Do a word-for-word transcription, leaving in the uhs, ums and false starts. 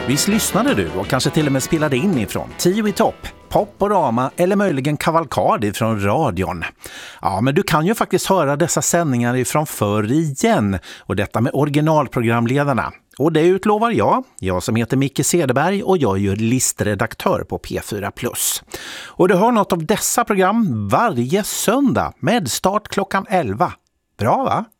Visst lyssnade du och kanske till och med spelade in ifrån Tio i topp, Poporama eller möjligen Kavalkad ifrån radion. Ja, men du kan ju faktiskt höra dessa sändningar ifrån förr igen, och detta med originalprogramledarna. Och det utlovar jag, jag som heter Micke Cederberg och jag är ju listredaktör på P fyra plus. Och du hör något av dessa program varje söndag med start klockan elva. Bra va?